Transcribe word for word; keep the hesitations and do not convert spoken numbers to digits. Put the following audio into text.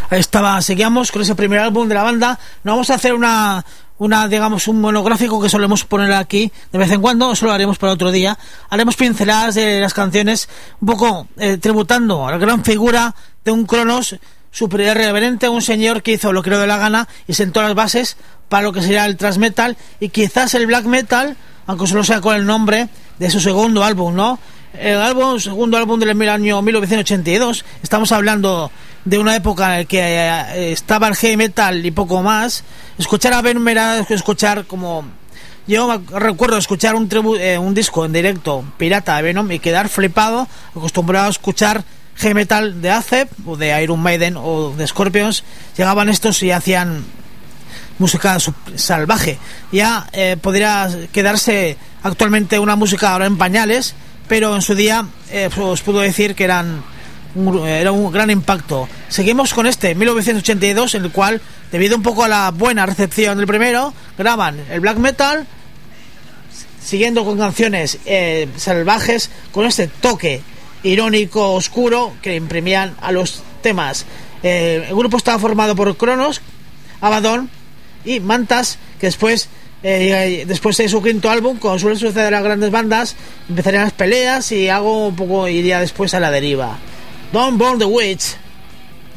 Ahí estaba, seguíamos con ese primer álbum de la banda. No vamos a hacer una, una digamos, un monográfico que solemos poner aquí de vez en cuando, eso lo haremos para otro día. Haremos pinceladas de las canciones, un poco eh, tributando a la gran figura de un Cronos superior reverente, un señor que hizo lo que le dio de la gana y sentó las bases para lo que sería el thrash metal y quizás el black metal, aunque solo sea con el nombre de su segundo álbum, ¿no? El álbum, segundo álbum del año mil novecientos ochenta y dos. Estamos hablando de una época en la que eh, estaba el heavy metal y poco más. Escuchar a Venom era escuchar como... Yo recuerdo escuchar un, tribu, eh, un disco en directo pirata de Venom y quedar flipado, acostumbrado a escuchar heavy metal de Acep o de Iron Maiden o de Scorpions. Llegaban estos y hacían música salvaje. Ya eh, podría quedarse actualmente una música ahora en pañales, pero en su día eh, os puedo decir que eran un, era un gran impacto. Seguimos con este mil novecientos ochenta y dos, en el cual, debido un poco a la buena recepción del primero, graban el black metal siguiendo con canciones eh, salvajes, con este toque irónico, oscuro que imprimían a los temas. Eh, el grupo estaba formado por Cronos, Abaddon y Mantas, que después eh, después de su quinto álbum, como suele suceder a las grandes bandas, empezarían las peleas y algo un poco iría después a la deriva. Don't Burn the Witch.